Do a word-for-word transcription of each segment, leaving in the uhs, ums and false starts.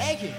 Aggie.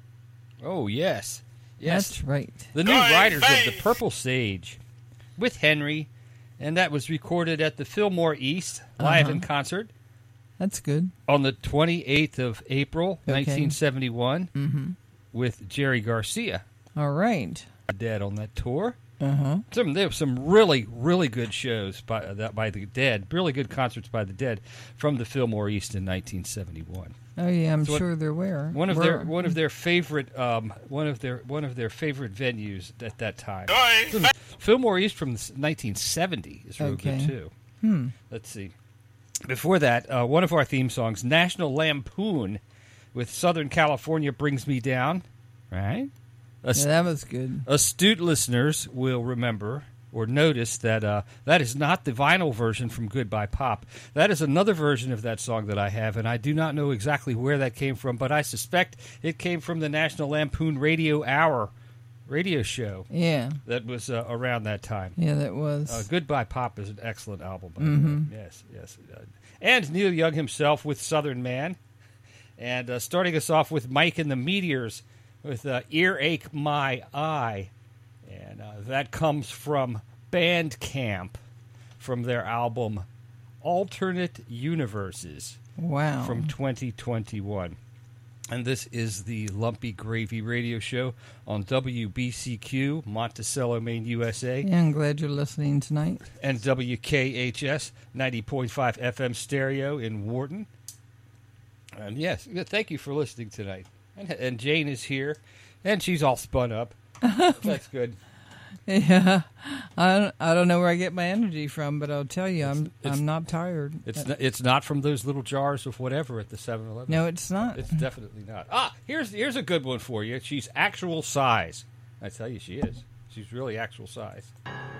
Oh, yes. Yes. That's right. The new Riders of the Purple Sage with Henry, and that was recorded at the Fillmore East, live Uh-huh. in concert. That's good. On the twenty-eighth of April, Okay. nineteen seventy-one, Mm-hmm. with Jerry Garcia. All right. Dead on that tour. Uh-huh. Some there were some really really good shows by uh, that by the Dead, really good concerts by the Dead from the Fillmore East in nineteen seventy-one. Oh yeah, I'm So what- sure there were. One of were. their one of their favorite um, one of their one of their favorite venues at that time. Fillmore East from nineteen seventy is real Okay. good too. Hmm. Let's see. Before that, uh, one of our theme songs, National Lampoon, with Southern California Brings Me Down. Right. Yeah, that was good. Astute listeners will remember or notice that uh, that is not the vinyl version from Goodbye Pop. That is another version of that song that I have, and I do not know exactly where that came from, but I suspect it came from the National Lampoon Radio Hour radio show Yeah. that was uh, around that time. Yeah, that was. Uh, Goodbye Pop is an excellent album, by Mhm. the way. Yes, yes. Uh, and Neil Young himself with Southern Man. And uh, starting us off with Mike and the Meteors with uh, Earache My Eye. And uh, that comes from Bandcamp from their album Alternate Universes Wow. from twenty twenty-one. And this is the Lumpy Gravy Radio Show on W B C Q, Monticello, Maine, U S A. Yeah, I'm glad you're listening tonight. And W K H S ninety point five F M stereo in Wharton. And yes, yeah, thank you for listening tonight. And, and Jane is here, and she's all spun up. That's good. Yeah, I don't, I don't know where I get my energy from, but I'll tell you, I'm it's- I'm not tired. It's Uh, not, it's not from those little jars of whatever at the seven eleven. No, it's not. It's definitely not. Ah, here's here's a good one for you. She's actual size. I tell you, she is. She's really actual size.